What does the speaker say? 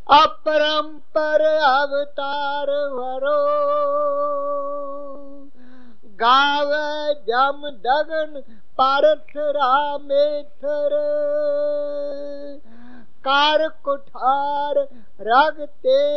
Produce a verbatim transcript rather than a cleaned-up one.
अपरंपर अवतार वरो गावे जम दगन पारस रामेश्वर कार कुठार रग ते